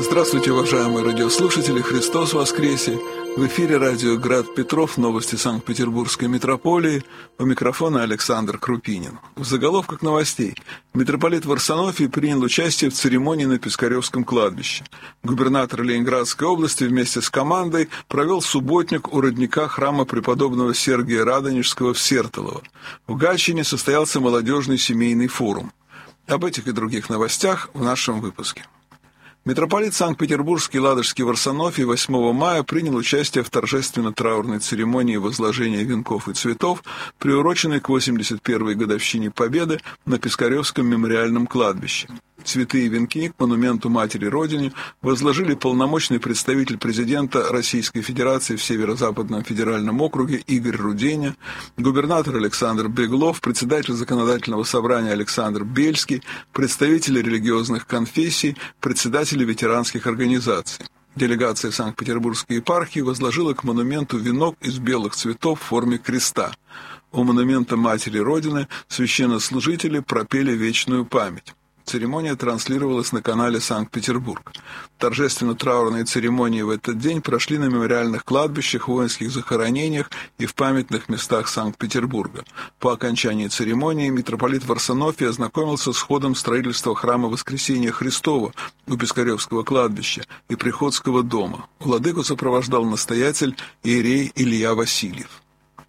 Здравствуйте, уважаемые радиослушатели! Христос воскресе! В эфире радио «Град Петров», новости Санкт-Петербургской митрополии. У микрофона Александр Крупинин. В заголовках новостей. Митрополит Варсонофий принял участие в церемонии на Пискаревском кладбище. Губернатор Ленинградской области вместе с командой провел субботник у родника храма преподобного Сергия Радонежского в Сертолово. В Гатчине состоялся молодежный семейный форум. Об этих и других новостях в нашем выпуске. Митрополит Санкт-Петербургский Ладожский Варсонофий 8 мая принял участие в торжественно-траурной церемонии возложения венков и цветов, приуроченной к 81-й годовщине Победы на Пискаревском мемориальном кладбище. Цветы и венки к монументу Матери Родине возложили полномочный представитель президента Российской Федерации в Северо-Западном федеральном округе Игорь Руденя, губернатор Александр Беглов, председатель Законодательного собрания Александр Бельский, представители религиозных конфессий, председатели ветеранских организаций. Делегация Санкт-Петербургской епархии возложила к монументу венок из белых цветов в форме креста. У монумента Матери Родины священнослужители пропели вечную память. Церемония транслировалась на канале «Санкт-Петербург». Торжественно-траурные церемонии в этот день прошли на мемориальных кладбищах, воинских захоронениях и в памятных местах Санкт-Петербурга. По окончании церемонии митрополит Варсонофий ознакомился с ходом строительства храма Воскресения Христова у Пискаревского кладбища и Приходского дома. Владыку сопровождал настоятель иерей Илья Васильев.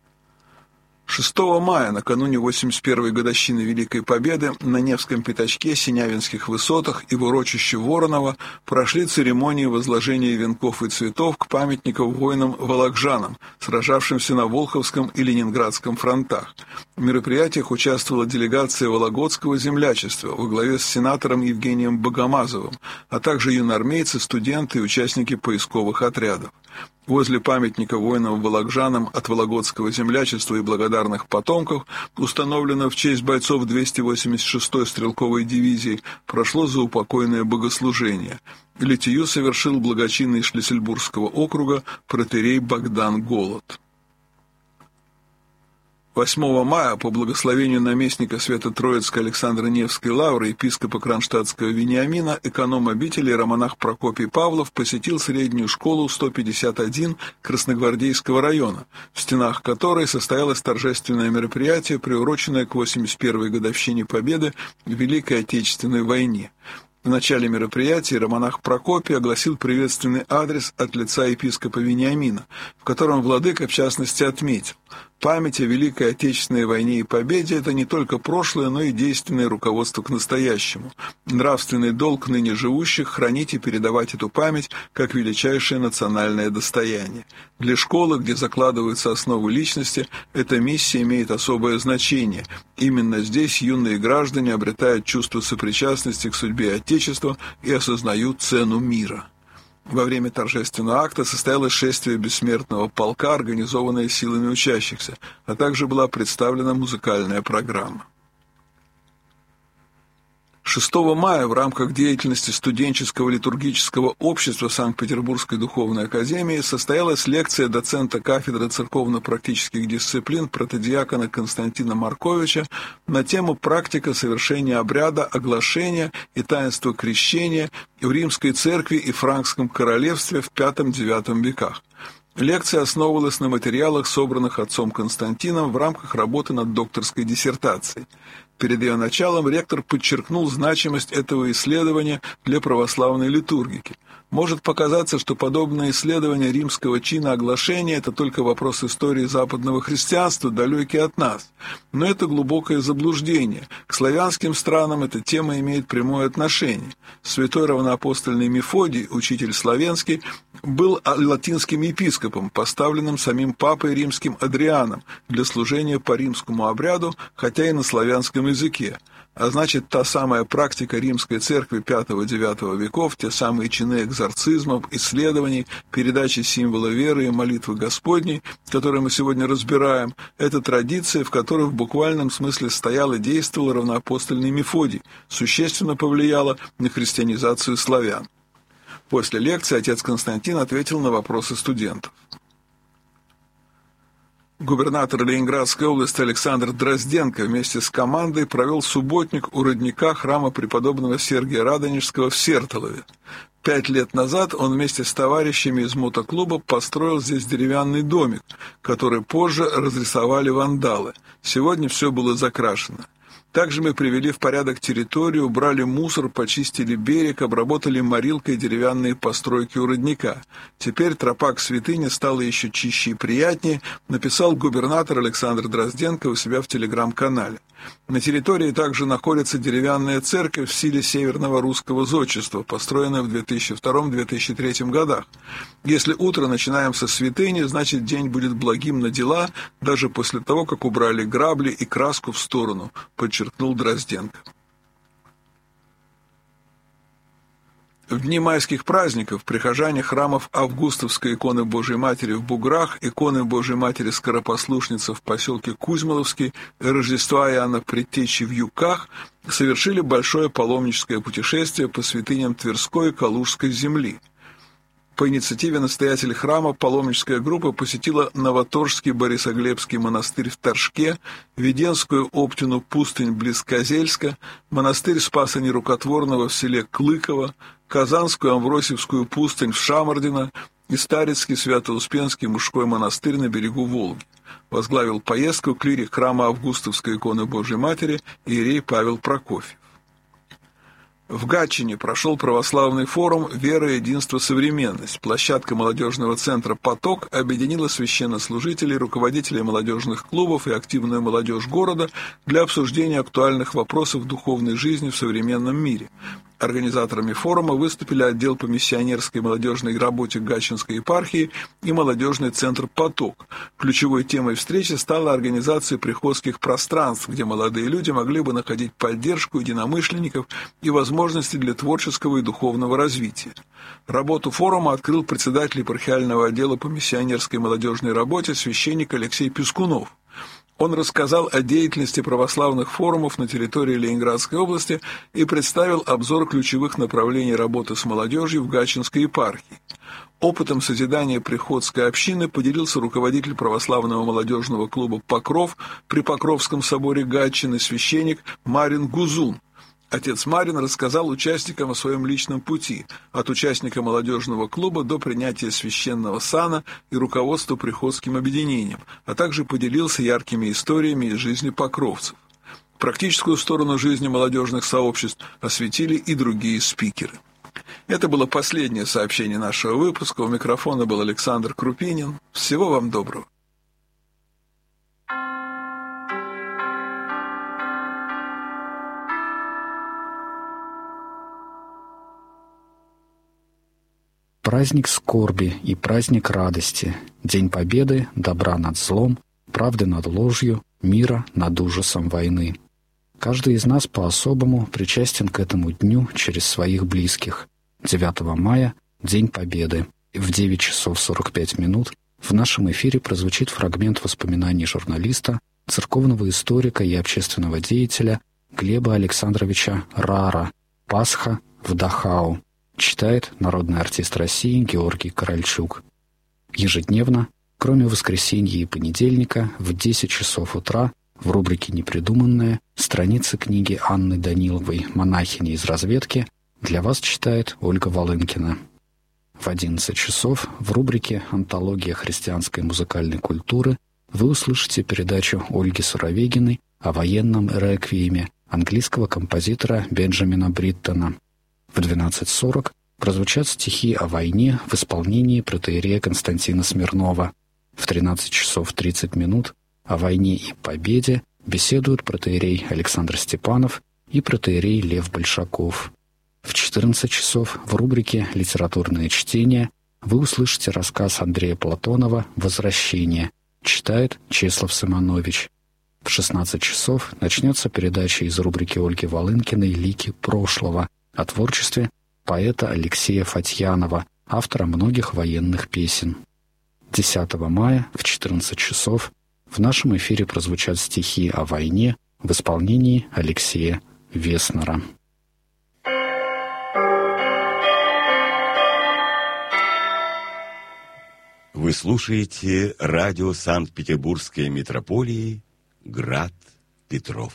6 мая, накануне 81-й годовщины Великой Победы, на Невском пятачке, Синявинских высотах и в урочище Воронова прошли церемонии возложения венков и цветов к памятникам воинам-волокжанам, сражавшимся на Волховском и Ленинградском фронтах. В мероприятиях участвовала делегация Вологодского землячества во главе с сенатором Евгением Богомазовым, а также юноармейцы, студенты и участники поисковых отрядов. Возле памятника воинам-волокжанам от Вологодского землячества и благодарных потомков, установленного в честь бойцов 286-й стрелковой дивизии, прошло заупокойное богослужение. Литию совершил благочинный Шлиссельбургского округа протоиерей Богдан Голод. 8 мая по благословению наместника Свято-Троицкой Александра Невской лавры, епископа Кронштадтского Вениамина, эконом обители романах Прокопий Павлов посетил среднюю школу 151 Красногвардейского района, в стенах которой состоялось торжественное мероприятие, приуроченное к 81-й годовщине Победы в Великой Отечественной войне. В начале мероприятия романах Прокопий огласил приветственный адрес от лица епископа Вениамина, в котором владыка, в частности, отметил: память о Великой Отечественной войне и победе – это не только прошлое, но и действенное руководство к настоящему. Нравственный долг ныне живущих – хранить и передавать эту память как величайшее национальное достояние. Для школы, где закладываются основы личности, эта миссия имеет особое значение. Именно здесь юные граждане обретают чувство сопричастности к судьбе Отечества и осознают цену мира. Во время торжественного акта состоялось шествие бессмертного полка, организованное силами учащихся, а также была представлена музыкальная программа. 6 мая в рамках деятельности студенческого литургического общества Санкт-Петербургской духовной академии состоялась лекция доцента кафедры церковно-практических дисциплин протодиакона Константина Марковича на тему «Практика совершения обряда оглашения и таинства крещения в Римской церкви и Франкском королевстве в V-IX веках». Лекция основывалась на материалах, собранных отцом Константином в рамках работы над докторской диссертацией. Перед ее началом ректор подчеркнул значимость этого исследования для православной литургики. Может показаться, что подобное исследование римского чина оглашения – это только вопрос истории западного христианства, далекий от нас. Но это глубокое заблуждение. К славянским странам эта тема имеет прямое отношение. Святой равноапостольный Мефодий, учитель славянский, был латинским епископом, поставленным самим папой римским Адрианом для служения по римскому обряду, хотя и на славянском языке. А значит, та самая практика римской церкви V-IX веков, те самые чины экзорцизмов, исследований, передачи символа веры и молитвы Господней, которые мы сегодня разбираем, это традиция, в которой в буквальном смысле стоял и действовал равноапостольный Мефодий, существенно повлияла на христианизацию славян. После лекции отец Константин ответил на вопросы студентов. Губернатор Ленинградской области Александр Дрозденко вместе с командой провел субботник у родника храма преподобного Сергия Радонежского в Сертолове. 5 лет назад он вместе с товарищами из мотоклуба построил здесь деревянный домик, который позже разрисовали вандалы. Сегодня все было закрашено. Также мы привели в порядок территорию, убрали мусор, почистили берег, обработали морилкой деревянные постройки у родника. Теперь тропа к святыне стала еще чище и приятнее, написал губернатор Александр Дрозденко у себя в телеграм-канале. На территории также находится деревянная церковь в стиле северного русского зодчества, построенная в 2002-2003 годах. Если утро начинаем со святыни, значит день будет благим на дела, даже после того, как убрали грабли и краску в сторону, подчеркнул Дрозденко. В дни майских праздников прихожане храмов Августовской иконы Божией Матери в Буграх, иконы Божией Матери Скоропослушницы в поселке Кузьмоловский и Рождества Иоанна Предтечи в Юках совершили большое паломническое путешествие по святыням Тверской и Калужской земли. По инициативе настоятелей храма паломническая группа посетила Новоторжский Борисоглебский монастырь в Торжке, Веденскую Оптину пустынь близ Козельска, монастырь Спаса Нерукотворного в селе Клыково, Казанскую Амвросиевскую пустынь в Шамардино и Старицкий Свято-Успенский мужской монастырь на берегу Волги. Возглавил поездку клирик храма Августовской иконы Божией Матери иерей Павел Прокофьев. В Гатчине прошел православный форум «Вера, единство, современность». Площадка молодежного центра «Поток» объединила священнослужителей, руководителей молодежных клубов и активную молодежь города для обсуждения актуальных вопросов духовной жизни в современном мире. Организаторами форума выступили отдел по миссионерской и молодежной работе Гатчинской епархии и молодежный центр «Поток». Ключевой темой встречи стала организация приходских пространств, где молодые люди могли бы находить поддержку единомышленников и возможности для творческого и духовного развития. Работу форума открыл председатель епархиального отдела по миссионерской и молодежной работе священник Алексей Пискунов. Он рассказал о деятельности православных форумов на территории Ленинградской области и представил обзор ключевых направлений работы с молодежью в Гатчинской епархии. Опытом созидания приходской общины поделился руководитель православного молодежного клуба «Покров» при Покровском соборе Гатчины священник Марин Гузун. Отец Марин рассказал участникам о своем личном пути, от участника молодежного клуба до принятия священного сана и руководства приходским объединением, а также поделился яркими историями из жизни покровцев. Практическую сторону жизни молодежных сообществ осветили и другие спикеры. Это было последнее сообщение нашего выпуска. У микрофона был Александр Крупинин. Всего вам доброго. Праздник скорби и праздник радости, День победы, добра над злом, правды над ложью, мира над ужасом войны. Каждый из нас по-особому причастен к этому дню через своих близких. 9 мая – День Победы. В 9 часов 45 минут в нашем эфире прозвучит фрагмент воспоминаний журналиста, церковного историка и общественного деятеля Глеба Александровича Рара «Пасха в Дахау». Читает народный артист России Георгий Корольчук. Ежедневно, кроме воскресенья и понедельника, в 10 часов утра в рубрике «Непридуманное» страницы книги Анны Даниловой «Монахини из разведки» для вас читает Ольга Волынкина. В 11 часов в рубрике «Антология христианской музыкальной культуры» вы услышите передачу Ольги Суровегиной о военном реквиеме английского композитора Бенджамина Бриттона. В 12:40 прозвучат стихи о войне в исполнении протоиерея Константина Смирнова. В 13 часов 30 минут о войне и победе беседуют протоиерей Александр Степанов и протоиерей Лев Большаков. В 14 часов в рубрике «Литературное чтение» вы услышите рассказ Андрея Платонова «Возвращение». Читает Чеслав Симонович. В 16 часов начнется передача из рубрики Ольги Волынкиной «Лики прошлого» о творчестве поэта Алексея Фатьянова, автора многих военных песен. 10 мая в 14 часов в нашем эфире прозвучат стихи о войне в исполнении Алексея Веснера. Вы слушаете радио Санкт-Петербургской митрополии «Град Петров».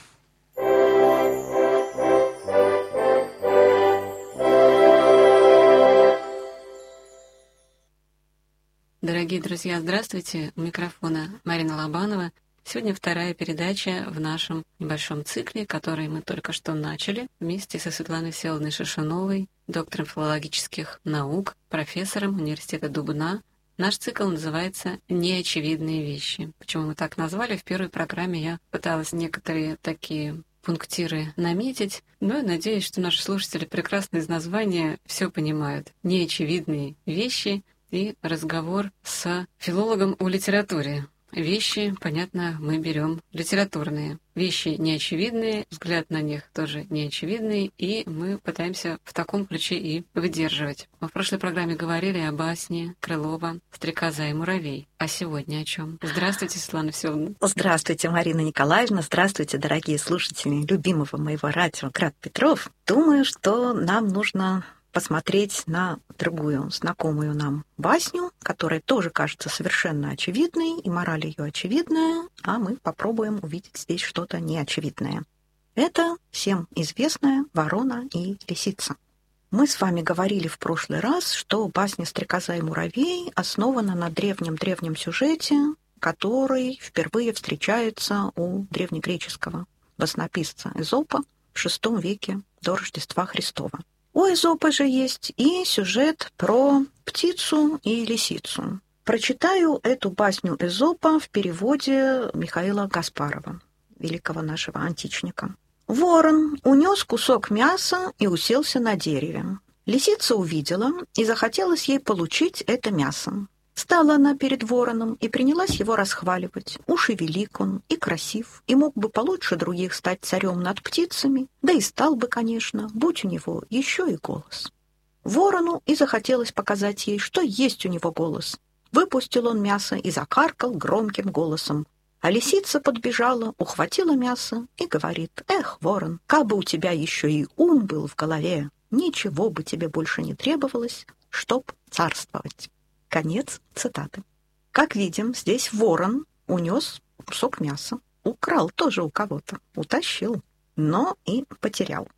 Дорогие друзья, здравствуйте! У микрофона Марина Лобанова. Сегодня вторая передача в нашем небольшом цикле, который мы только что начали вместе со Светланой Всеволодовной Шишуновой, доктором филологических наук, профессором университета Дубна. Наш цикл называется «Неочевидные вещи». Почему мы так назвали? В первой программе я пыталась некоторые такие пунктиры наметить, но я надеюсь, что наши слушатели прекрасно из названия все понимают. Неочевидные вещи и разговор с филологом о литературе. Вещи, понятно, мы берем литературные. Вещи неочевидные, взгляд на них тоже неочевидный, и мы пытаемся в таком ключе и выдерживать. Мы в прошлой программе говорили о басне Крылова «Стрекоза и муравей». А сегодня о чем? Здравствуйте, Светлана Всеволодовна. Здравствуйте, Марина Николаевна. Здравствуйте, дорогие слушатели любимого моего радио «Град Петров». Думаю, что нам нужно посмотреть на другую, знакомую нам басню, которая тоже кажется совершенно очевидной, и мораль ее очевидная, а мы попробуем увидеть здесь что-то неочевидное. Это всем известная «Ворона и лисица». Мы с вами говорили в прошлый раз, что басня «Стрекоза и муравей» основана на древнем сюжете, который впервые встречается у древнегреческого баснописца Эзопа в VI веке до Рождества Христова. У Эзопа же есть и сюжет про птицу и лисицу. Прочитаю эту басню Эзопа в переводе Михаила Гаспарова, великого нашего античника. Ворон унес кусок мяса и уселся на дереве. Лисица увидела, и захотелось ей получить это мясо. Стала она перед вороном и принялась его расхваливать. Уж и велик он, и красив, и мог бы получше других стать царем над птицами, да и стал бы, конечно, будь у него еще и голос. Ворону и захотелось показать ей, что есть у него голос. Выпустил он мясо и закаркал громким голосом. А лисица подбежала, ухватила мясо и говорит: «Эх, ворон, кабы у тебя еще и ум был в голове, ничего бы тебе больше не требовалось, чтоб царствовать». Конец цитаты. Как видим, здесь ворон унес кусок мяса, украл тоже у кого-то, утащил, но и потерял.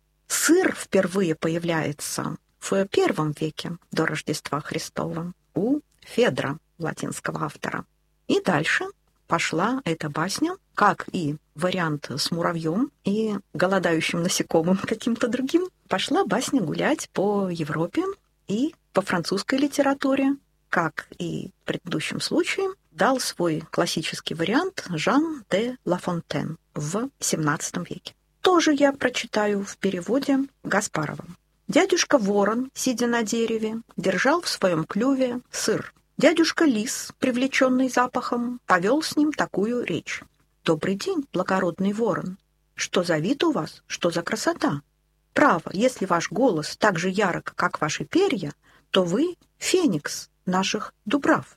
Сыр впервые появляется в I веке до Рождества Христова у Федра, латинского автора. И дальше пошла эта басня, как и вариант с муравьем и голодающим насекомым каким-то другим, пошла басня гулять по Европе и по французской литературе, как и в предыдущем случае, дал свой классический вариант Жан де Ла Фонтен в XVII веке. Тоже я прочитаю в переводе Гаспарова. Дядюшка Ворон, сидя на дереве, держал в своем клюве сыр. Дядюшка Лис, привлеченный запахом, повел с ним такую речь. «Добрый день, благородный ворон! Что за вид у вас? Что за красота? Право, если ваш голос так же ярок, как ваши перья, то вы — феникс наших дубрав».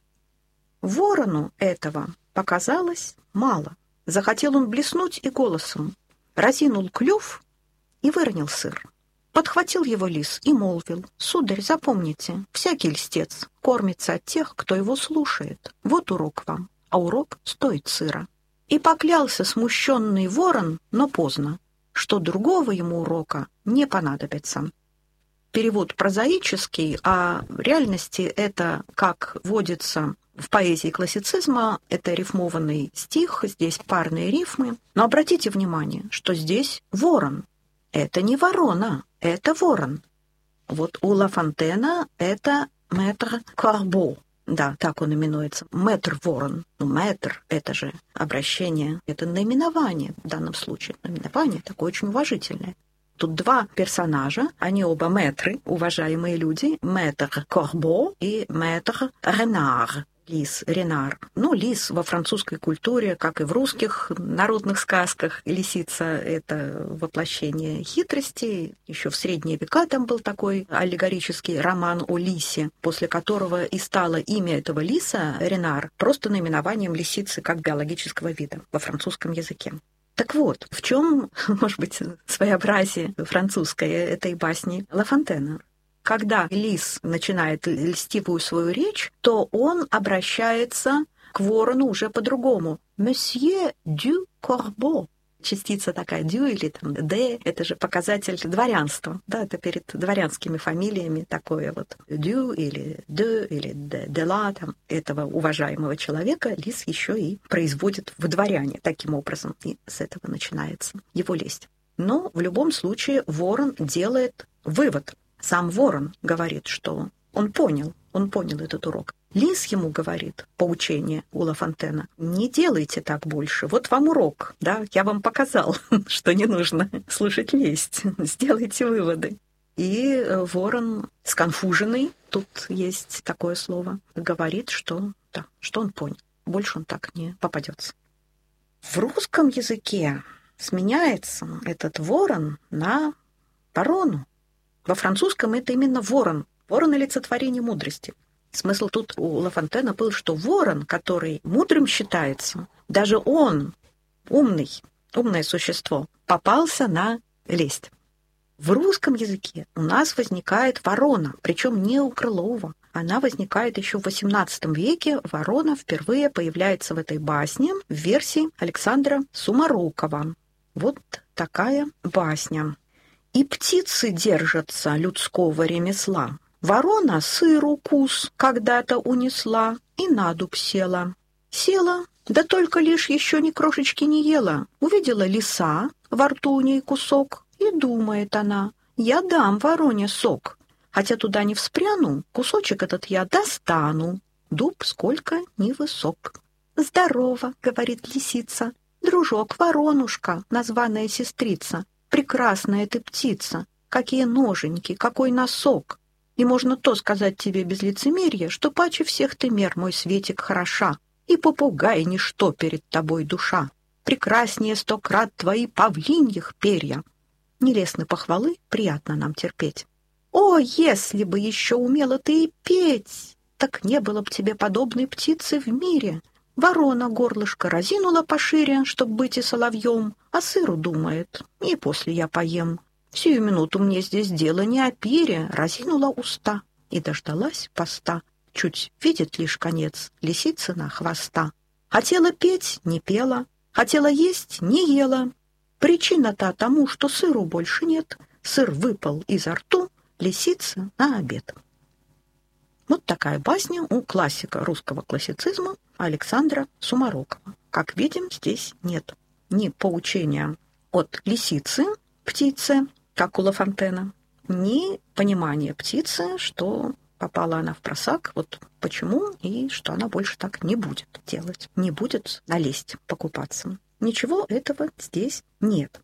Ворону этого показалось мало. Захотел он блеснуть и голосом разинул клюв и выронил сыр. Подхватил его лис и молвил: «Сударь, запомните, всякий льстец кормится от тех, кто его слушает. Вот урок вам, а урок стоит сыра». И поклялся смущенный ворон, но поздно, что другого ему урока не понадобится. Перевод прозаический, а в реальности это, как водится в поэзии классицизма, это рифмованный стих, здесь парные рифмы. Но обратите внимание, что здесь ворон. Это не ворона, это ворон. Вот у Ла Фонтена это мэтр Корбо. Да, так он именуется. Мэтр ворон. Ну, мэтр — это же обращение, это наименование в данном случае. Наименование такое очень уважительное. Тут два персонажа, они оба мэтры, уважаемые люди, мэтр Корбо и мэтр Ренар, лис, Ренар. Ну, лис во французской культуре, как и в русских народных сказках, лисица — это воплощение хитрости. Еще в средние века там был такой аллегорический роман о лисе, после которого и стало имя этого лиса, Ренар, просто наименованием лисицы как биологического вида во французском языке. Так вот, в чем, может быть, своеобразие французское этой басни Ла Фонтена? Когда лис начинает льстивую свою речь, то он обращается к ворону уже по-другому. «Месье дю Корбо», Частица такая дю или там де, это же показатель дворянства. Да, это перед дворянскими фамилиями такое вот дю или де или дела там, этого уважаемого человека лис еще и производит в дворяне таким образом. И с этого начинается его лесть. Но в любом случае ворон делает вывод. Сам ворон говорит, что он понял этот урок. Лис ему говорит, поучение у Ла Фонтена, не делайте так больше, вот вам урок, да, я вам показал, что не нужно слушать лесть, сделайте выводы. И ворон сконфуженный, тут есть такое слово, говорит, что да, что он понял, больше он так не попадется. В русском языке сменяется этот ворон на ворону. Во французском это именно ворон. Ворон — олицетворение мудрости. Смысл тут у Ла Фонтена был, что ворон, который мудрым считается, даже он, умное существо, попался на лесть. В русском языке у нас возникает ворона, причем не у Крылова. Она возникает еще в XVIII веке. Ворона впервые появляется в этой басне в версии Александра Сумарокова. Вот такая басня. «И птицы держатся людского ремесла. Ворона сыру кус когда-то унесла и на дуб села. Села, да только лишь еще ни крошечки не ела. Увидела лиса, во рту у ней кусок, и думает она, я дам вороне сок. Хотя туда не вспряну, кусочек этот я достану. Дуб сколько ни высок. Здорово, говорит лисица, дружок, воронушка, названная сестрица. Прекрасная ты птица, какие ноженьки, какой носок. И можно то сказать тебе без лицемерия, что паче всех ты мер, мой Светик, хороша, и попугай ничто перед тобой душа. Прекраснее 100 крат твои павлиньих перья. Нелестны похвалы, приятно нам терпеть. О, если бы еще умела ты и петь, так не было б тебе подобной птицы в мире. Ворона горлышко разинула пошире, чтоб быть и соловьем, а сыру думает, и после я поем. Сию минуту мне здесь дело не о пире, разинула уста и дождалась поста. Чуть видит лишь конец лисицына хвоста. Хотела петь — не пела, хотела есть — не ела. Причина-то тому, что сыру больше нет. Сыр выпал изо рту лисицы на обед. Вот такая басня у классика русского классицизма Александра Сумарокова. Как видим, здесь нет ни поучения от лисицы, птицы, как у Ла Фонтена, ни понимания птицы, что попала она в просак, вот почему, и что она больше так не будет делать, не будет налезть, покупаться. Ничего этого здесь нет.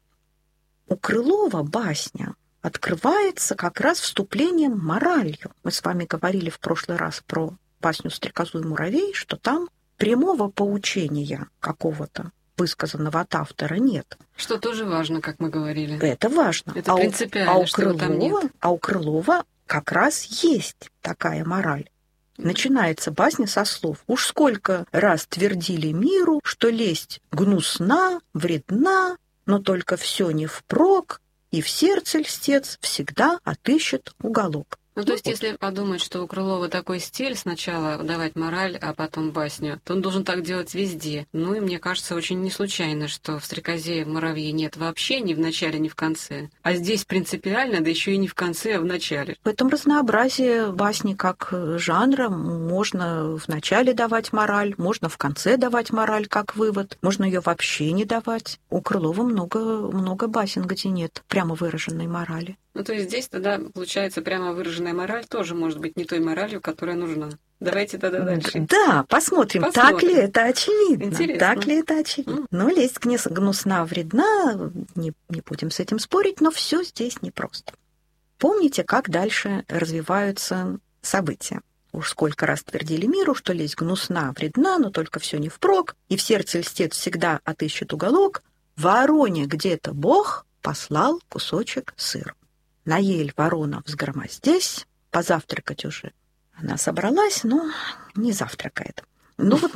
У Крылова басня открывается как раз вступлением моралью. Мы с вами говорили в прошлый раз про басню «Стрекозу и муравей», что там прямого поучения какого-то высказанного от автора нет. Что тоже важно, как мы говорили. Это важно. Это принципиально, что его там нет. А у Крылова как раз есть такая мораль. Начинается басня со слов: «Уж сколько раз твердили миру, что лесть гнусна, вредна, но только все не впрок, и в сердце льстец всегда отыщет уголок». Ну, то есть, если подумать, что у Крылова такой стиль, сначала давать мораль, а потом басню, то он должен так делать везде. Ну, и мне кажется, очень не случайно, что в «Стрекозе и муравье» нет вообще ни в начале, ни в конце. А здесь принципиально, да еще и не в конце, а в начале. В этом разнообразии басни как жанра. Можно в начале давать мораль, можно в конце давать мораль как вывод, можно ее вообще не давать. У Крылова много басен, где нет прямо выраженной морали. Ну, то есть здесь тогда, получается, прямо выраженная мораль тоже может быть не той моралью, которая нужна. Давайте тогда дальше. Да, посмотрим. Так ли это очевидно. Интересно. Так ли это очевидно. Ну, лесть гнусна, вредна, не будем с этим спорить, но все здесь непросто. Помните, как дальше развиваются события? Уж сколько раз твердили миру, что лесть гнусна, вредна, но только все не впрок, и в сердце льстец всегда отыщет уголок. Вороне где-то Бог послал кусочек сыра. На ель ворона взгромоздясь, позавтракать уже она собралась, но не завтракает. Ну вот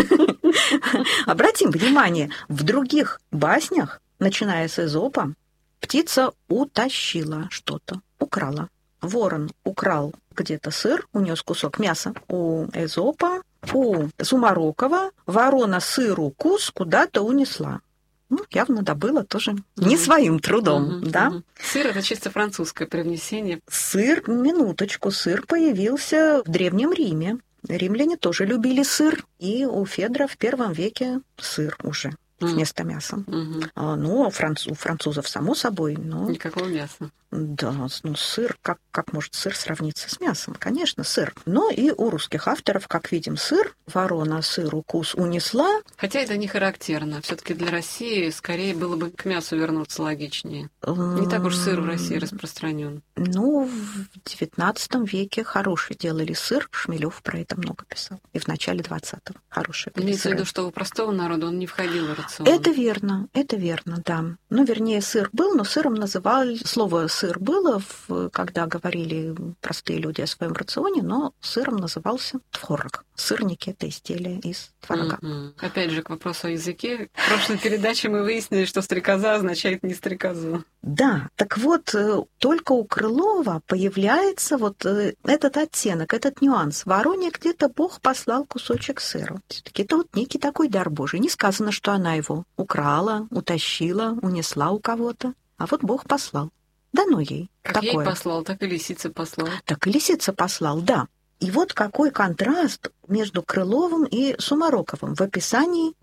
обратим внимание, в других баснях, начиная с Эзопа, птица утащила что-то, украла. Ворон украл где-то сыр, унес кусок мяса. У Эзопа, у Сумарокова ворона сыру кус куда-то унесла. явно добыла тоже не своим трудом, да? Сыр — это чисто французское привнесение. Сыр, минуточку, сыр появился в Древнем Риме. Римляне тоже любили сыр, и у Федра в I веке сыр уже вместо мяса. Ну, у французов, само собой, но... Никакого мяса. Да, ну сыр, как может сыр сравниться с мясом? Конечно, сыр. Но и у русских авторов, как видим, сыр, ворона сыр укус унесла. Хотя это не характерно. Все-таки для России скорее было бы к мясу вернуться логичнее. Не так уж сыр в России распространен. Ну, в XIX веке хороший делали сыр. Шмелев про это много писал. И в начале 20-го хороший. Имеется в виду, что у простого народа он не входил в рацион. Это верно, да. Ну, вернее, сыр был, но сыром называли... Слово сыр было, когда говорили простые люди о своем рационе, но сыром назывался творог. Сырники — это изделия из творога. Опять же, к вопросу о языке. В прошлой передаче мы выяснили, что стрекоза означает не стрекозу. Да, так вот, только у Крылова появляется вот этот оттенок, этот нюанс. Вороне где-то Бог послал кусочек сыра. Все-таки это вот некий такой дар Божий. Не сказано, что она его украла, утащила, унесла у кого-то. А вот Бог послал. Дано ей как такое. Ей послал, так и лисица послал. Так и лисица послал, да. И вот какой контраст между Крыловым и Сумароковым в описании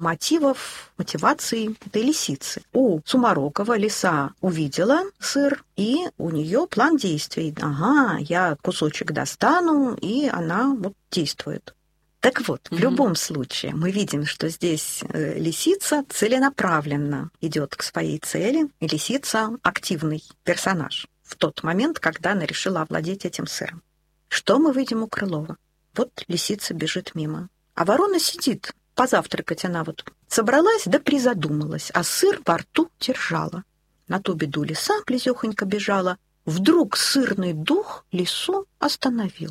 мотивации этой лисицы. У Сумарокова лиса увидела сыр, и у нее план действий. Ага, я кусочек достану, и она вот действует. Так вот, в любом случае мы видим, что здесь лисица целенаправленно идет к своей цели, и лисица активный персонаж в тот момент, когда она решила овладеть этим сыром. Что мы видим у Крылова? Вот лисица бежит мимо, а ворона сидит. Позавтракать она вот собралась, да призадумалась, а сыр во рту держала. На ту беду лиса близёхонько бежала. Вдруг сырный дух лису остановил.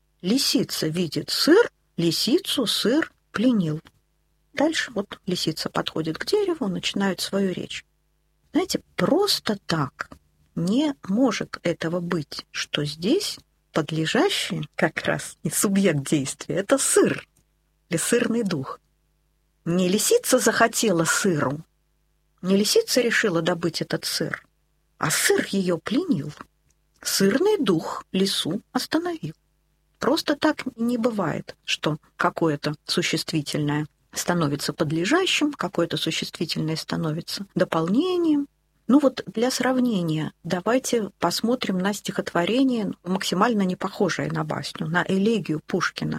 Лисица видит сыр, лисицу сыр пленил. Дальше вот лисица подходит к дереву, начинает свою речь. Знаете, просто так не может этого быть, что здесь подлежащий как раз и субъект действия — это сыр или сырный дух. Не лисица захотела сыру, не лисица решила добыть этот сыр, а сыр ее пленил. Сырный дух лису остановил. Просто так не бывает, что какое-то существительное становится подлежащим, какое-то существительное становится дополнением. Ну вот для сравнения давайте посмотрим на стихотворение, максимально не похожее на басню, на элегию Пушкина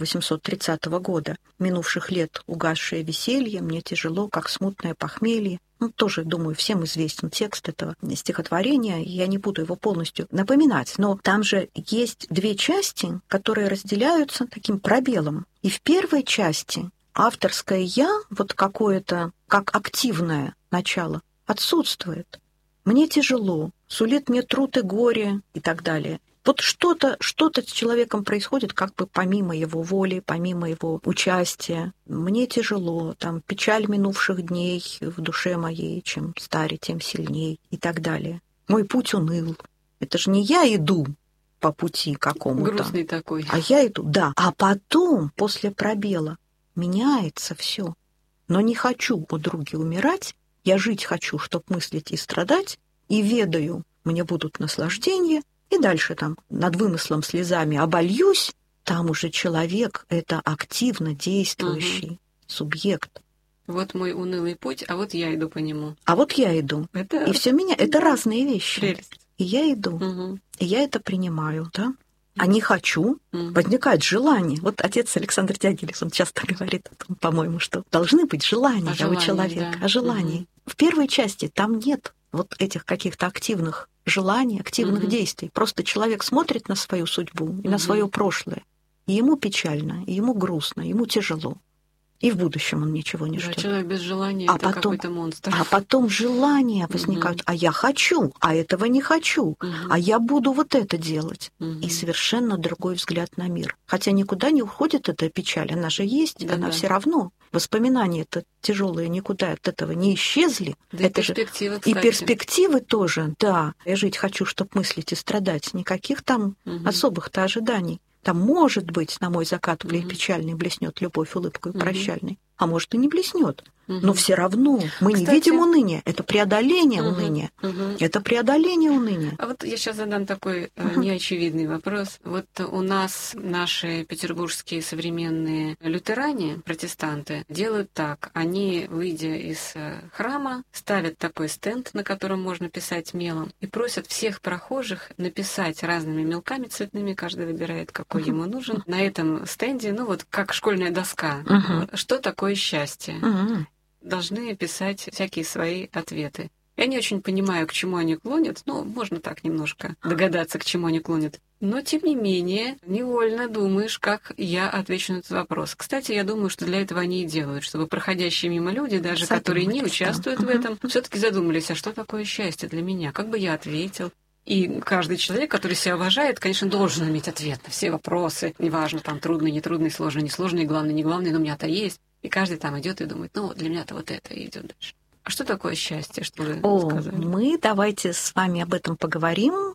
1830 года. «Минувших лет угасшее веселье, мне тяжело, как смутное похмелье». Ну, тоже, думаю, всем известен текст этого стихотворения, я не буду его полностью напоминать, но там же есть две части, которые разделяются таким пробелом. И в первой части авторское «я», вот какое-то, как активное начало, отсутствует. Мне тяжело, сулит мне труд и горе и так далее. Вот что-то с человеком происходит как бы помимо его воли, помимо его участия. Мне тяжело, там печаль минувших дней в душе моей, чем старе, тем сильней и так далее. Мой путь уныл. Это же не я иду по пути какому-то. Грустный такой. А я иду, да. А потом, после пробела, меняется все. Но не хочу, подруги, умирать. Я жить хочу, чтоб мыслить и страдать, и ведаю, мне будут наслаждения, и дальше там над вымыслом слезами обольюсь, там уже человек — это активно действующий субъект. Вот мой унылый путь, а вот я иду по нему. А вот я иду. И все меня. Это разные вещи. Прелесть. И я иду. И я это принимаю, да? А не хочу, возникает желание. Вот отец Александр Дягилев, он часто говорит, по-моему, что должны быть желания у человека. Да. О желании. В первой части там нет вот этих каких-то активных желаний, активных действий. Просто человек смотрит на свою судьбу и на свое прошлое. И ему печально, и ему грустно, ему тяжело. И в будущем он ничего не ждет. Человек без желания — это какой-то монстр. А потом желания возникают. А я хочу, а этого не хочу. А я буду вот это делать. И совершенно другой взгляд на мир. Хотя никуда не уходит эта печаль. Она же есть, она все равно. Воспоминания-то тяжелые никуда от этого не исчезли. Да это и перспективы, кстати. И перспективы тоже, да. Я жить хочу, чтобы мыслить и страдать. Никаких там особых-то ожиданий. Там, может быть, на мой закат печальный блеснет любовь улыбкой прощальной, а может и не блеснет. Но все равно мы не видим уныния. Это преодоление уныния. Это преодоление уныния. А вот я сейчас задам такой неочевидный вопрос. Вот у нас наши петербургские современные лютеране, протестанты, делают так. Они, выйдя из храма, ставят такой стенд, на котором можно писать мелом, и просят всех прохожих написать разными мелками цветными, каждый выбирает, какой ему нужен, на этом стенде, ну вот как школьная доска. Что такое счастье? Должны писать всякие свои ответы. Я не очень понимаю, к чему они клонят, ну, можно так немножко догадаться, к чему они клонят. Но, тем не менее, невольно думаешь, как я отвечу на этот вопрос. Кстати, я думаю, что для этого они и делают, чтобы проходящие мимо люди, даже которые не участвуют в этом, все-таки задумались, а что такое счастье для меня? Как бы я ответил? И каждый человек, который себя уважает, конечно, должен иметь ответ на все вопросы. Неважно, там, трудный, нетрудный, сложный, несложный, главный, не главный, но у меня-то есть. И каждый там идет и думает, ну, для меня-то вот это и идет дальше. А что такое счастье, что вы сказали? Мы давайте с вами об этом поговорим,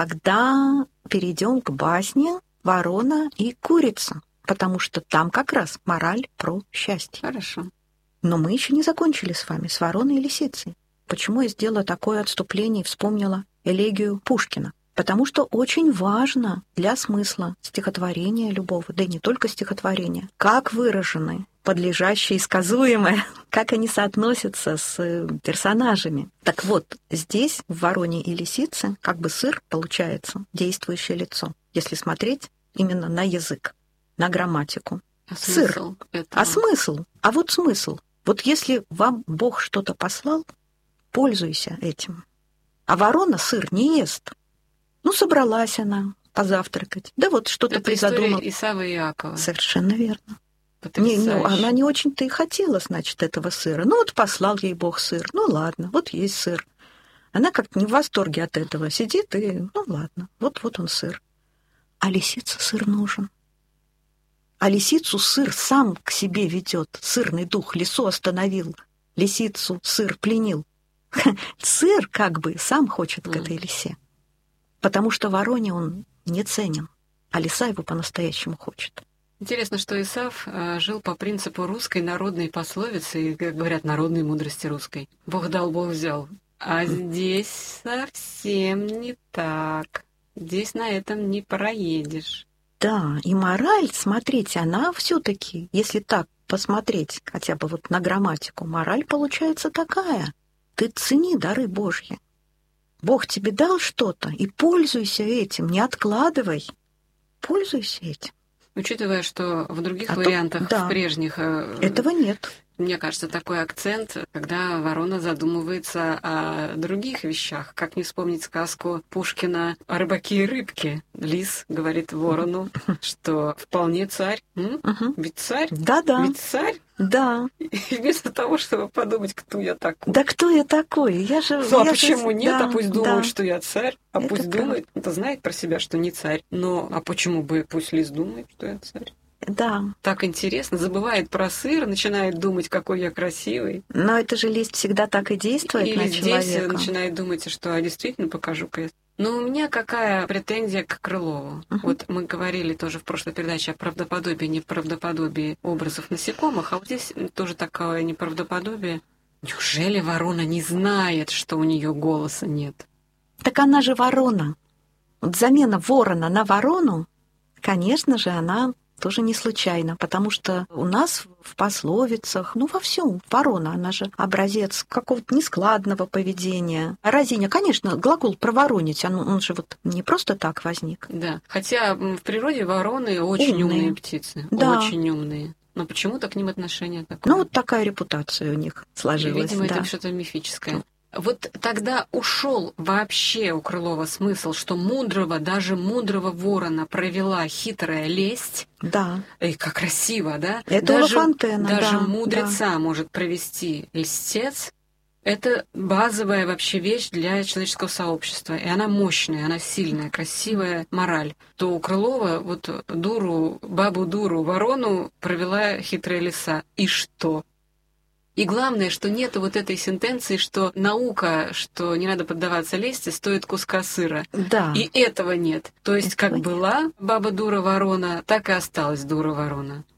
когда перейдем к басне «Ворона и курица», потому что там как раз мораль про счастье. Хорошо. Но мы еще не закончили с вами с «Вороной и лисицей». Почему я сделала такое отступление и вспомнила элегию Пушкина? Потому что очень важно для смысла стихотворения любого, да и не только стихотворения, как выражены подлежащее и сказуемое, как они соотносятся с персонажами. Так вот, здесь, в «Вороне и лисице», как бы сыр получается действующее лицо, если смотреть именно на язык, на грамматику. А сыр. Смысл этого? А смысл? А вот смысл. Вот если вам Бог что-то послал, пользуйся этим. А ворона сыр не ест. Ну, собралась она позавтракать. Да вот что-то призадумала. Это Исава и Иакова. Совершенно верно. Потрясающе. Она не очень-то и хотела, значит, этого сыра. Ну, вот послал ей Бог сыр. Ну, ладно, вот есть сыр. Она как-то не в восторге от этого сидит и, ну, ладно, вот он сыр. А лисице сыр нужен. А лисицу сыр сам к себе ведет. Сырный дух лису остановил. Лисицу сыр пленил. Сыр как бы сам хочет к этой лисе. Потому что вороне он не ценен, а лиса его по-настоящему хочет. Интересно, что Исав жил по принципу русской народной пословицы, и, как говорят, народной мудрости русской. Бог дал, Бог взял. А здесь совсем не так. Здесь на этом не проедешь. Да, и мораль, смотрите, она все-таки, если так посмотреть хотя бы вот на грамматику, мораль получается такая. Ты цени дары Божьи. Бог тебе дал что-то, и пользуйся этим, не откладывай. Пользуйся этим. Учитывая, что в других вариантах, в прежних... Этого нет. Мне кажется, такой акцент, когда ворона задумывается о других вещах. Как не вспомнить сказку Пушкина о рыбаке и рыбке. Лис говорит ворону, что вполне царь. Ведь царь? Да-да. Ведь царь? Да. И вместо того, чтобы подумать, кто я такой. Да кто я такой? Я же... Ну, а почему нет? Да, а пусть думают, да. что я царь. А Это пусть правда. думает. Это знает про себя, что не царь. Но а почему бы пусть лис думает, что я царь? Да. Так интересно. Забывает про сыр, начинает думать, какой я красивый. Но это же лист всегда так и действует Или на здесь человека. начинает думать, что действительно покажу-ка я. Но у меня какая претензия к Крылову? Вот мы говорили тоже в прошлой передаче о правдоподобии, неправдоподобии образов насекомых, а вот здесь тоже такое неправдоподобие. Неужели ворона не знает, что у нее голоса нет? Так она же ворона. Вот замена ворона на ворону, конечно же, она тоже не случайно, потому что у нас в пословицах, ну, во всем ворона, она же образец какого-то нескладного поведения. Разиня, конечно, глагол проворонить, он же вот не просто так возник. Да, хотя в природе вороны очень умные птицы, Да. очень умные. Но почему-то к ним отношение такое. Ну, вот такая репутация у них сложилась. Видимо, да. это что-то мифическое. Вот тогда ушел вообще у Крылова смысл, что мудрого, даже мудрого ворона провела хитрая лесть. Да. И как красиво, да? Это у Ла Фонтена, даже да, мудреца может провести льстец. Это базовая вообще вещь для человеческого сообщества. И она мощная, она сильная, красивая мораль. То у Крылова вот бабу-дуру, ворону провела хитрая лиса. И что? И главное, что нету вот этой сентенции, что наука, что не надо поддаваться лести, стоит куска сыра. Да. И этого нет. То есть Этого как нет. была баба-дура-ворона, так и осталась дура-ворона.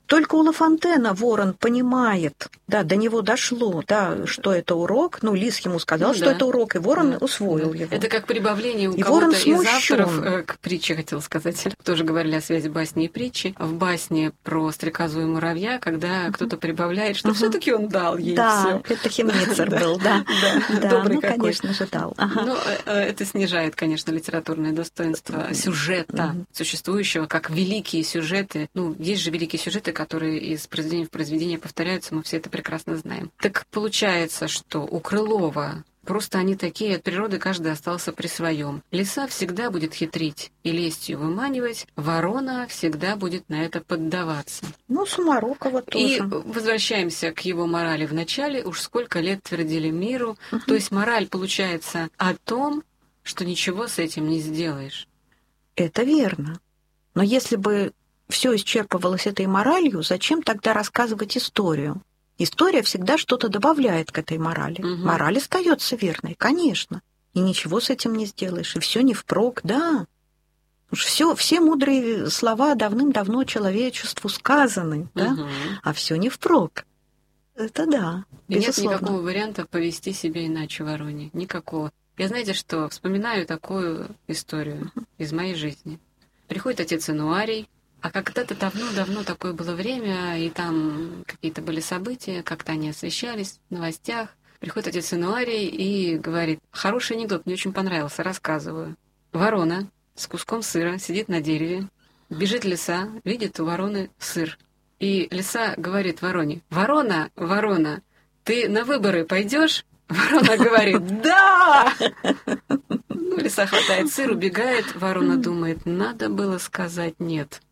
Только у Ла Фонтена ворон понимает, да, до него дошло, да, что это урок. Ну, лис ему сказал, что это урок, и ворон усвоил его. Это как прибавление у кого-то из авторов к притче, хотел сказать. Тоже говорили о связи басни и притчи. В басне про стрекозу и муравья, когда кто-то прибавляет, что все-таки он дал ей всё. Да, это Хемницер был, да. Добрый ну, какой. Конечно же, дал. Но это снижает, конечно, литературное достоинство сюжета, существующего, как великие сюжеты. Ну, есть же великие сюжеты, которые из произведения в произведение повторяются, мы все это прекрасно знаем. Так получается, что у Крылова просто они такие, от природы каждый остался при своем. Лиса всегда будет хитрить и лестью выманивать, ворона всегда будет на это поддаваться. Ну, Сумарокова тоже. И возвращаемся к его морали в начале. Уж сколько лет твердили миру. То есть мораль получается о том, что ничего с этим не сделаешь. Это верно. Но если бы все исчерпывалось этой моралью, зачем тогда рассказывать историю? История всегда что-то добавляет к этой морали. Мораль остается верной, конечно. И ничего с этим не сделаешь. И все не впрок, да. Уж все мудрые слова давным-давно человечеству сказаны, да? А все не впрок. Это да, безусловно. Нет никакого варианта повести себя иначе вороне. Никакого. Я, знаете что, вспоминаю такую историю из моей жизни. Приходит отец Инуарий, а когда-то давно-давно такое было время, и там какие-то были события, как-то они освещались в новостях. Приходит отец Инуарий и говорит: хороший анекдот, мне очень понравился, рассказываю. Ворона с куском сыра сидит на дереве, бежит лиса, видит у вороны сыр. И лиса говорит вороне: «Ворона, ворона, ты на выборы пойдешь?» Ворона говорит: «Да!» Ну, лиса хватает сыр, убегает. Ворона думает: надо было сказать «нет».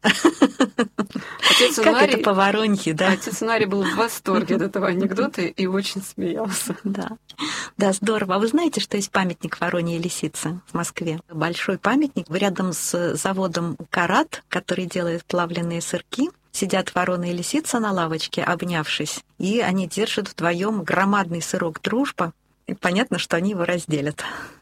Отец Как это по воронье, да? Отец Инуарий был в восторге от этого анекдота и очень смеялся. Да, здорово. А вы знаете, что есть памятник Вороне и лисице в Москве? Большой памятник рядом с заводом «Карат», который делает плавленые сырки. Сидят ворона и лисица на лавочке, обнявшись, и они держат вдвоем громадный сырок «Дружба». И понятно, что они его разделят.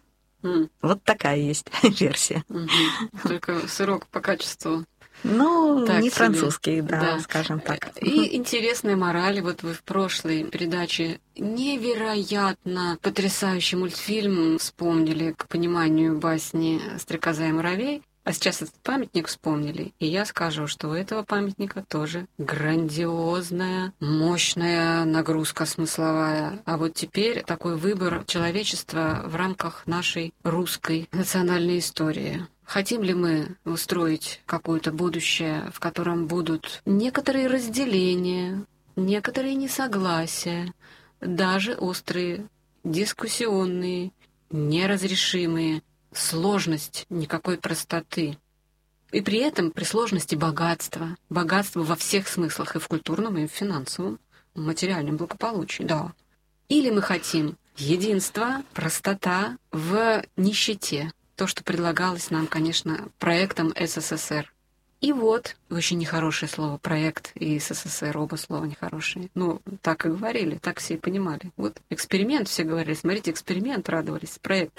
Вот такая есть версия. Только сырок по качеству. Ну, так не себе. Французский, да, скажем так. И интересная мораль. Вот вы в прошлой передаче невероятно потрясающий мультфильм вспомнили к пониманию басни «Стрекоза и муравей». А сейчас этот памятник вспомнили, и я скажу, что у этого памятника тоже грандиозная, мощная нагрузка смысловая. А вот теперь такой выбор человечества в рамках нашей русской национальной истории. Хотим ли мы устроить какое-то будущее, в котором будут некоторые разделения, некоторые несогласия, даже острые, дискуссионные, неразрешимые, сложность, никакой простоты. И при этом при сложности богатства. Богатство во всех смыслах, и в культурном, и в финансовом, в материальном благополучии, да. Или мы хотим единства, простота в нищете. То, что предлагалось нам, конечно, проектом СССР. И вот, очень нехорошее слово «проект» и СССР, оба слова нехорошие. Ну, так и говорили, так все и понимали. Вот эксперимент, все говорили, смотрите, эксперимент, радовались, проект.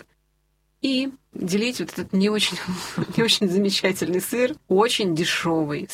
И делить вот этот не очень замечательный сыр, очень дешевый,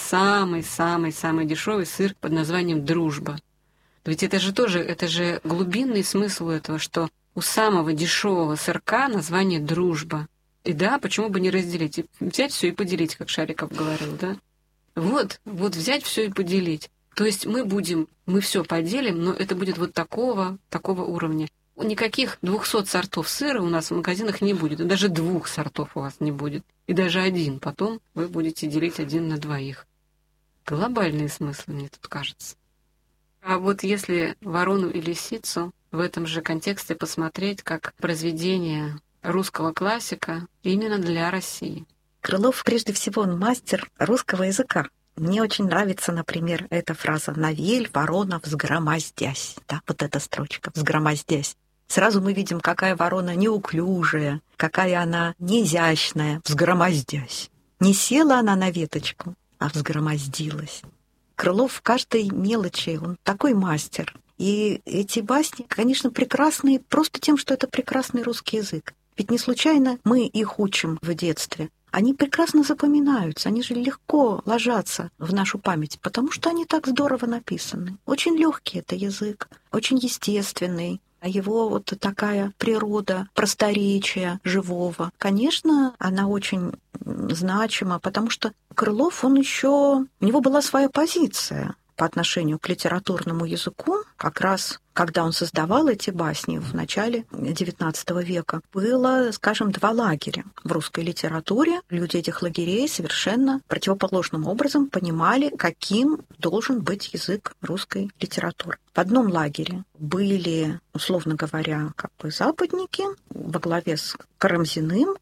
самый дешевый сыр под названием «Дружба». Ведь это же глубинный смысл этого, что у самого дешевого сырка название «Дружба». И да, почему бы не разделить? Взять все и поделить, как Шариков говорил, да? Вот взять все и поделить. То есть мы все поделим, но это будет вот такого уровня. Никаких 200 сортов сыра у нас в магазинах не будет. И даже 2 сортов у вас не будет. И даже 1. Потом вы будете делить 1 на 2. Глобальные смыслы, мне тут кажется. А вот если «Ворону и лисицу» в этом же контексте посмотреть как произведение русского классика именно для России. Крылов, прежде всего, он мастер русского языка. Мне очень нравится, например, эта фраза «Навель, ворона, взгромоздясь». Да, вот эта строчка «взгромоздясь». Сразу мы видим, какая ворона неуклюжая, какая она неизящная, взгромоздясь. Не села она на веточку, а взгромоздилась. Крылов в каждой мелочи, он такой мастер. И эти басни, конечно, прекрасные просто тем, что это прекрасный русский язык. Ведь не случайно мы их учим в детстве. они прекрасно запоминаются, они же легко ложатся в нашу память, потому что они так здорово написаны. Очень легкий это язык, очень естественный. А его вот такая природа просторечия живого, конечно, она очень значима, потому что Крылов, у него была своя позиция по отношению к литературному языку, как раз когда он создавал эти басни в начале XIX века, было, скажем, два лагеря в русской литературе. Люди этих лагерей совершенно противоположным образом понимали, каким должен быть язык русской литературы. В одном лагере были, условно говоря, западники во главе с Карамзиным,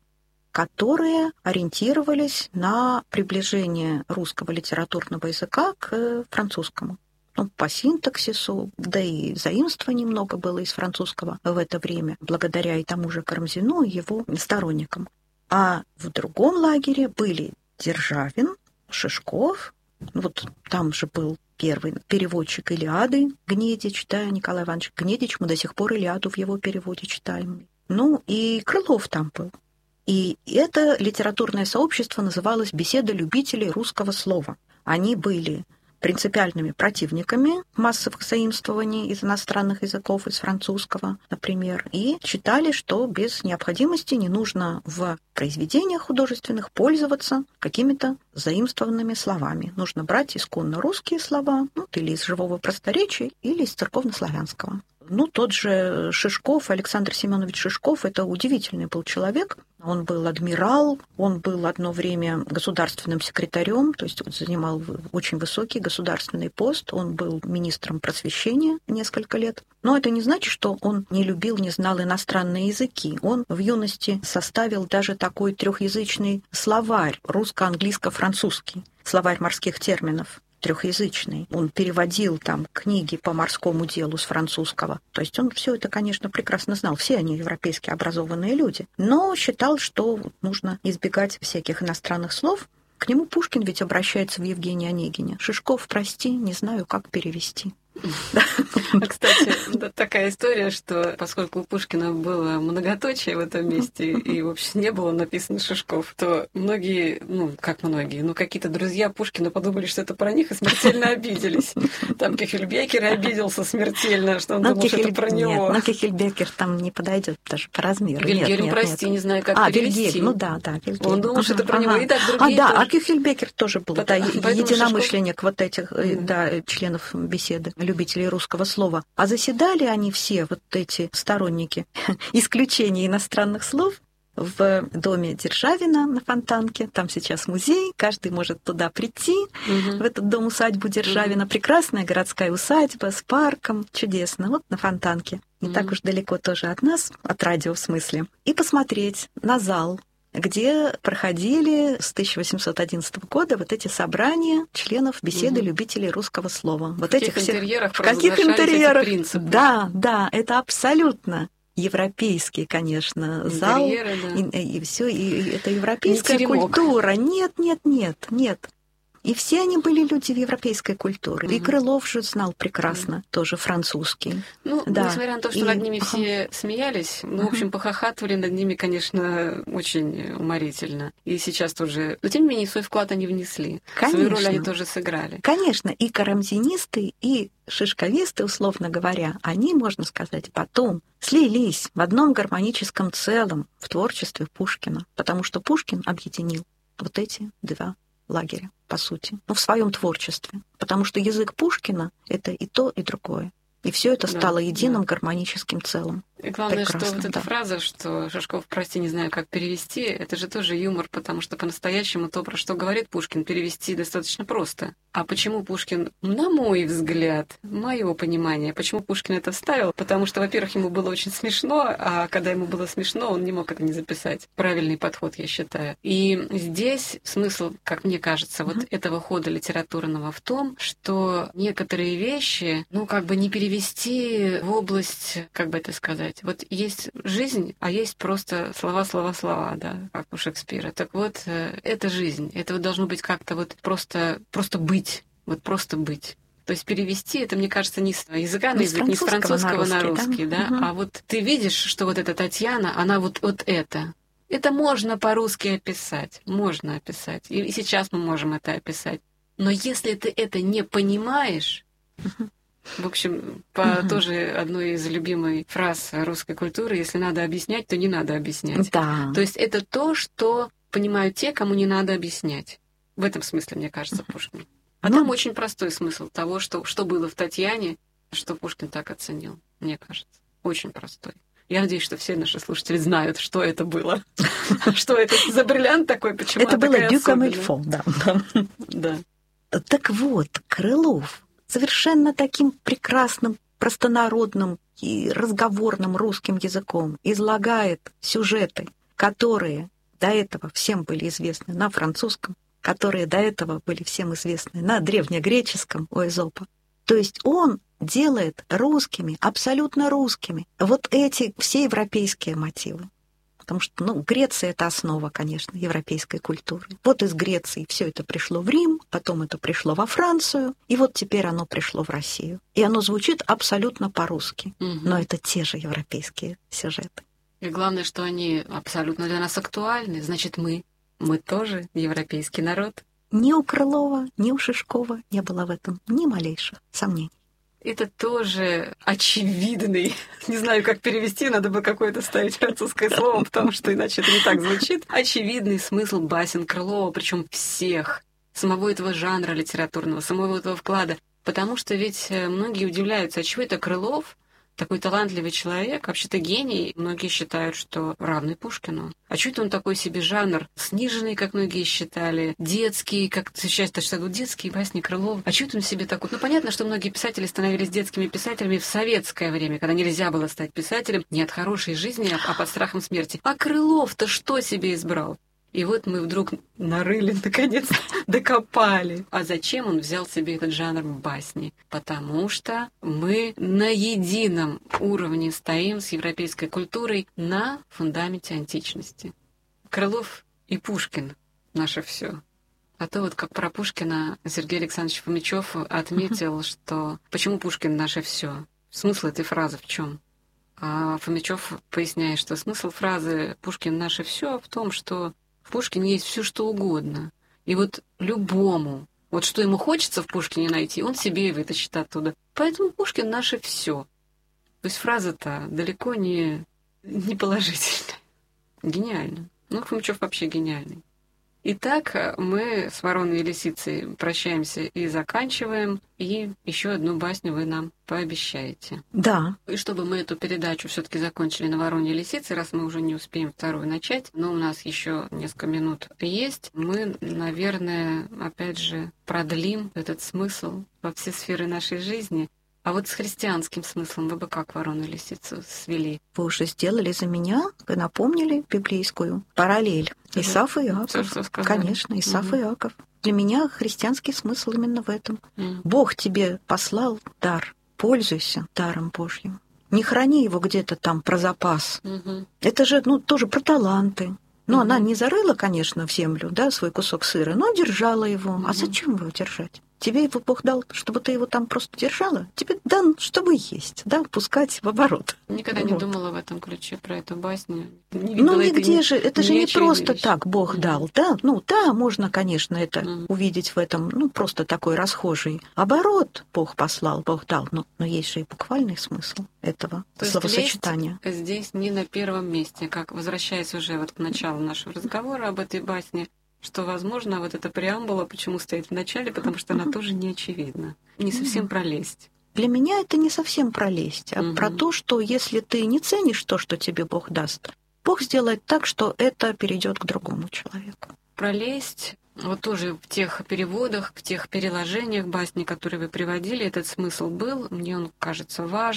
которые ориентировались на приближение русского литературного языка к французскому. По синтаксису, да и заимствований много было из французского в это время, благодаря и тому же Карамзину, и его сторонникам. А в другом лагере были Державин, Шишков, там же был первый переводчик «Илиады» Гнедич, Николай Иванович Гнедич, мы до сих пор «Илиаду» в его переводе читаем. И Крылов там был. И это литературное сообщество называлось «Беседа любителей русского слова». Они были принципиальными противниками массовых заимствований из иностранных языков, из французского, например, и считали, что без необходимости не нужно в произведениях художественных пользоваться какими-то заимствованными словами. Нужно брать исконно русские слова, или из живого просторечия, или из церковнославянского. Тот же Шишков, Александр Семенович Шишков, это удивительный был человек. Он был адмирал, он был одно время государственным секретарем, то есть занимал очень высокий государственный пост. Он был министром просвещения несколько лет. Но это не значит, что он не любил, не знал иностранные языки. Он в юности составил даже такой трехязычный словарь русско-английско-французский, словарь морских терминов. Трехязычный. Он переводил там книги по морскому делу с французского. То есть он все это, конечно, прекрасно знал. Все они европейски образованные люди. Но считал, что нужно избегать всяких иностранных слов. К нему Пушкин ведь обращается в Евгении Онегине. «Шишков, прости, не знаю, как перевести». Кстати, такая история, что поскольку у Пушкина было многоточие в этом месте, и вообще не было написано Шишков, то многие, какие-то друзья Пушкина подумали, что это про них, и смертельно обиделись. Там Кюхельбекер обиделся смертельно, что он думал, что это про него. Нет, Кюхельбекер там не подойдет даже по размеру. Вильгельм, прости, не знаю, как перевести. Вильгельм, Вильгельм. Он думал, что это про него, и так другие тоже. А Кюхельбекер тоже был, единомышленник вот этих, членов беседы, любителей русского слова. А заседали они все, вот эти сторонники исключения иностранных слов, в доме Державина на Фонтанке. Там сейчас музей, каждый может туда прийти, в этот дом-усадьбу Державина. Прекрасная городская усадьба с парком, чудесно, на Фонтанке. Не так уж далеко тоже от нас, от радио в смысле. И посмотреть на зал, где проходили с 1811 года вот эти собрания членов беседы любителей русского слова. В каких интерьерах эти принципы. Да, это абсолютно европейский, конечно, зал. И все, и это европейская культура. Нет. И все они были люди европейской культуры. И Крылов же знал прекрасно тоже французский. Несмотря на то, что над ними все смеялись, в общем, похохатывали над ними, конечно, очень уморительно. И сейчас тоже... Но, тем не менее, свой вклад они внесли. Конечно. Свою роль они тоже сыграли. Конечно, и карамзинисты, и шишковисты, условно говоря, они, можно сказать, потом слились в одном гармоническом целом в творчестве Пушкина. Потому что Пушкин объединил вот эти два лагеря, по сути, в своем творчестве. Потому что язык Пушкина — это и то, и другое. И все это стало единым гармоническим целым. И главное, прекрасно, что вот эта фраза, что Шишков, прости, не знаю, как перевести, это же тоже юмор, потому что по-настоящему то, про что говорит Пушкин, перевести достаточно просто. А почему Пушкин, на мой взгляд, мое понимание, почему Пушкин это вставил? Потому что, во-первых, ему было очень смешно, а когда ему было смешно, он не мог это не записать. Правильный подход, я считаю. И здесь смысл, как мне кажется, вот этого хода литературного в том, что некоторые вещи, не перевести в область, как бы это сказать, вот есть жизнь, а есть просто слова, да, как у Шекспира. Так вот, это жизнь. Это вот должно быть как-то вот просто быть. Вот просто быть. То есть перевести это, мне кажется, не с языка на язык, не с французского на русский, да? А вот ты видишь, что вот эта Татьяна, она вот это. Это можно по-русски описать, можно описать. И сейчас мы можем это описать. Но если ты это не понимаешь, в общем, по тоже одной из любимой фраз русской культуры, если надо объяснять, то не надо объяснять. Да. То есть это то, что понимают те, кому не надо объяснять. В этом смысле, мне кажется, Пушкин. А там очень простой смысл того, что было в Татьяне, что Пушкин так оценил, мне кажется. Очень простой. Я надеюсь, что все наши слушатели знают, что это было. Что это за бриллиант такой, почему это было Дю Камильфо, да. Да. Так вот, Крылов совершенно таким прекрасным, простонародным и разговорным русским языком излагает сюжеты, которые до этого всем были известны на французском, которые до этого были всем известны на древнегреческом у Эзопа. То есть он делает русскими, абсолютно русскими, вот эти все европейские мотивы. Потому что, Греция — это основа, конечно, европейской культуры. Вот из Греции все это пришло в Рим, потом это пришло во Францию, и вот теперь оно пришло в Россию. И оно звучит абсолютно по-русски, но это те же европейские сюжеты. И главное, что они абсолютно для нас актуальны. Значит, мы тоже европейский народ. Ни у Крылова, ни у Шишкова не было в этом ни малейших сомнений. Это тоже очевидный, не знаю, как перевести, надо бы какое-то ставить французское слово, потому что иначе это не так звучит. Очевидный смысл басен Крылова, причем всех, самого этого жанра литературного, самого этого вклада. Потому что ведь многие удивляются, а чего это Крылов, такой талантливый человек, вообще-то гений. Многие считают, что равный Пушкину. А чуть он такой себе жанр сниженный, как многие считали, детский, как сейчас считают, детские басни Крылова. А чуть он себе такой... понятно, что многие писатели становились детскими писателями в советское время, когда нельзя было стать писателем не от хорошей жизни, а под страхом смерти. А Крылов-то что себе избрал? И вот мы вдруг нарыли, наконец, докопали. А зачем он взял себе этот жанр басни? Потому что мы на едином уровне стоим с европейской культурой на фундаменте античности. Крылов и Пушкин — наше все. А то вот как про Пушкина Сергей Александрович Фомичев отметил, что почему Пушкин — наше все? Смысл этой фразы в чем? А Фомичев поясняет, что смысл фразы «Пушкин — наше все» в том, что в Пушкине есть все что угодно. И вот любому, вот что ему хочется в Пушкине найти, он себе и вытащит оттуда. Поэтому Пушкин — наше все. То есть фраза-то далеко не положительная. Гениально. Фомичев вообще гениальный. Итак, мы с Вороной и Лисицей прощаемся и заканчиваем. И еще одну басню вы нам пообещаете. Да. И чтобы мы эту передачу все-таки закончили на Вороне и Лисице, раз мы уже не успеем вторую начать, но у нас еще несколько минут есть, мы, наверное, опять же продлим этот смысл во все сферы нашей жизни. А вот с христианским смыслом вы бы как Ворону и Лисицу свели? Вы уже сделали за меня, вы напомнили библейскую параллель. Исав и Иаков. Всё, что Конечно, Исав и Иаков. Для меня христианский смысл именно в этом. Бог тебе послал дар, пользуйся даром Божьим. Не храни его где-то там про запас. Это же, тоже про таланты. Она не зарыла, конечно, в землю, свой кусок сыра, но держала его. А зачем его держать? Тебе его Бог дал, чтобы ты его там просто держала. Тебе дан, чтобы есть, пускать в оборот. Никогда не думала в этом ключе про эту басню. Нигде же, это же не просто так Бог дал, да? Можно, конечно, это увидеть в этом, просто такой расхожий оборот. Бог послал, Бог дал, но есть же и буквальный смысл этого словосочетания. Здесь не на первом месте, как возвращаясь уже вот к началу нашего разговора об этой басне, что, возможно, вот эта преамбула почему стоит в начале, потому что она тоже не очевидна, не совсем про лесть. Для меня это не совсем про лесть, а про то, что если ты не ценишь то, что тебе Бог даст, Бог сделает так, что это перейдет к другому человеку. Про лесть, вот тоже в тех переводах, в тех переложениях басни, которые вы приводили, этот смысл был, мне он кажется важным.